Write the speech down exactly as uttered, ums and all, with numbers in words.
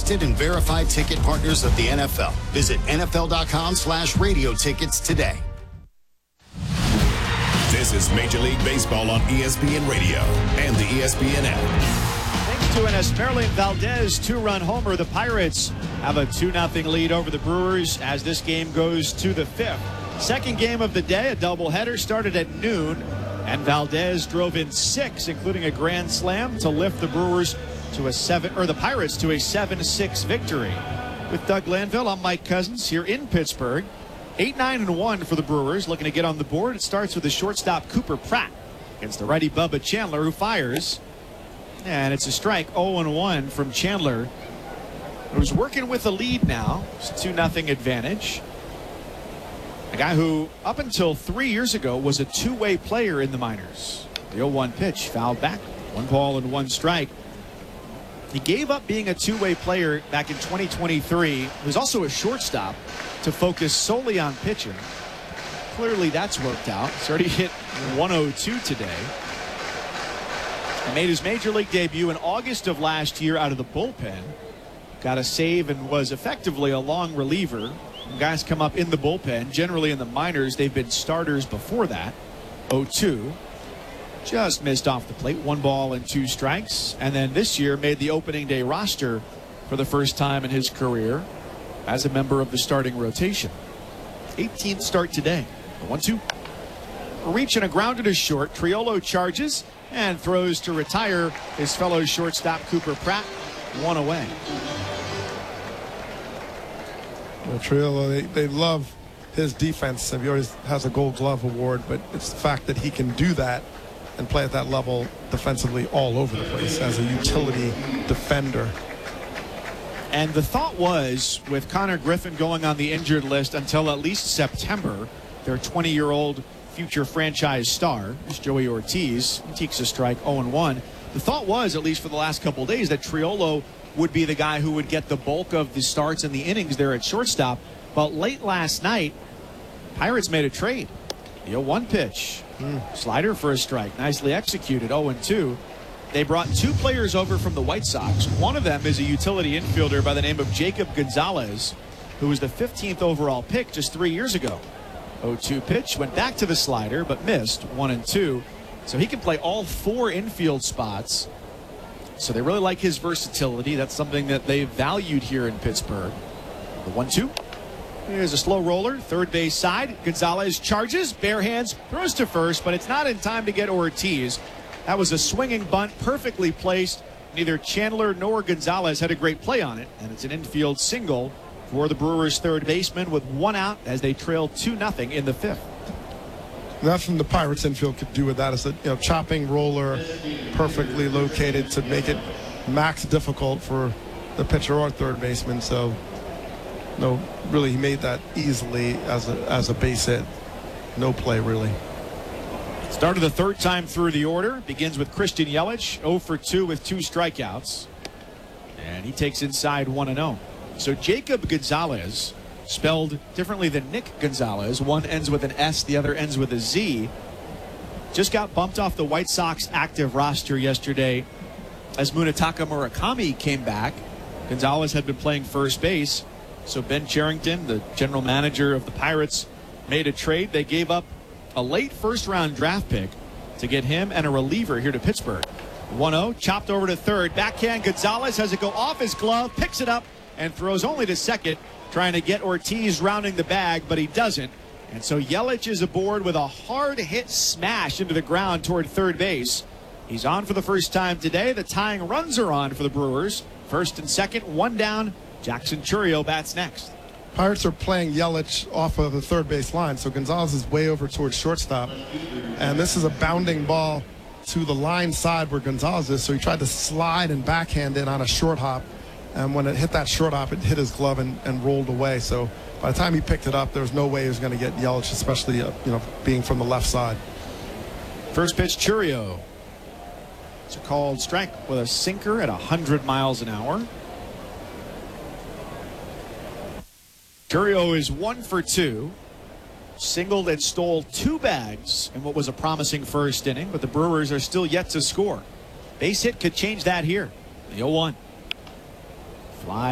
trusted and verified ticket partners of the N F L. Visit N F L dot com slash radio tickets today. This is Major League Baseball on E S P N Radio and the E S P N app. Thanks to an Esmeralda Valdez two-run homer, the Pirates have a two nothing lead over the Brewers as this game goes to the fifth. Second game of the day, a doubleheader, started at noon, and Valdez drove in six, including a grand slam, to lift the Brewers to a seven, or the Pirates to a seven six victory. With Doug Glanville, I'm Mike Cousins here in Pittsburgh. eight nine and one for the Brewers, looking to get on the board. It starts with the shortstop Cooper Pratt against the righty Bubba Chandler, who fires. And it's a strike. oh and one from Chandler, who's working with a lead now. It's a two nothing advantage. A guy who, up until three years ago, was a two-way player in the minors. The oh one pitch fouled back. One ball and one strike. He gave up being a two-way player back in twenty twenty-three. He was also a shortstop to focus solely on pitching. Clearly that's worked out. He's already hit one oh two today. He made his major league debut in August of last year out of the bullpen. Got a save and was effectively a long reliever. When guys come up in the bullpen, generally in the minors, they've been starters before that. oh two. Just missed off the plate. One ball and two strikes. And then this year made the opening day roster for the first time in his career as a member of the starting rotation. eighteenth start today. one two. A reach and a grounded to short. Triolo charges and throws to retire his fellow shortstop Cooper Pratt. One away. Well, Triolo, they, they love his defense. He always has a Gold Glove award, but it's the fact that he can do that and play at that level defensively all over the place as a utility defender. And the thought was, with Connor Griffin going on the injured list until at least September, their twenty-year-old future franchise star, is Joey Ortiz, he takes a strike, oh and one. The thought was, at least for the last couple of days, that Triolo would be the guy who would get the bulk of the starts and the innings there at shortstop. But late last night, Pirates made a trade. The oh one pitch. Mm. Slider for a strike. Nicely executed. oh and two. They brought two players over from the White Sox. One of them is a utility infielder by the name of Jacob Gonzalez, who was the fifteenth overall pick just three years ago. oh two pitch. Went back to the slider, but missed. one and two. So he can play all four infield spots. So they really like his versatility. That's something that they valued here in Pittsburgh. The one two. Here's a slow roller, third base side. Gonzalez charges, bare hands, throws to first, but it's not in time to get Ortiz. That was a swinging bunt, perfectly placed. Neither Chandler nor Gonzalez had a great play on it, and it's an infield single for the Brewers' third baseman with one out as they trail two nothing in the fifth. Nothing the Pirates infield could do with that is a you know, chopping roller, perfectly located to make it max difficult for the pitcher or third baseman. So, no, really, he made that easily as a, as a base hit. No play, really. Started the third time through the order. Begins with Christian Yelich, oh for two with two strikeouts. And he takes inside one and oh. So Jacob Gonzalez, spelled differently than Nick Gonzalez. One ends with an S, the other ends with a Z. Just got bumped off the White Sox active roster yesterday as Munetaka Murakami came back. Gonzalez had been playing first base. So Ben Cherington, the general manager of the Pirates, made a trade. They gave up a late first-round draft pick to get him and a reliever here to Pittsburgh. one oh, chopped over to third. Backhand, Gonzalez has it go off his glove, picks it up, and throws only to second, trying to get Ortiz rounding the bag, but he doesn't. And so Yelich is aboard with a hard hit smash into the ground toward third base. He's on for the first time today. The tying runs are on for the Brewers. First and second, one down. Jackson Chourio bats next. Pirates are playing Yelich off of the third base line, so Gonzalez is way over towards shortstop. And this is a bounding ball to the line side where Gonzalez is, so he tried to slide and backhand it on a short hop. And when it hit that short hop, it hit his glove and, and rolled away. So by the time he picked it up, there was no way he was going to get Yelich, especially uh, you know being from the left side. First pitch, Chourio. It's a called strike with a sinker at one hundred miles an hour. Chourio is one for two. Singled and stole two bags in what was a promising first inning, but the Brewers are still yet to score. Base hit could change that here. The oh one. Fly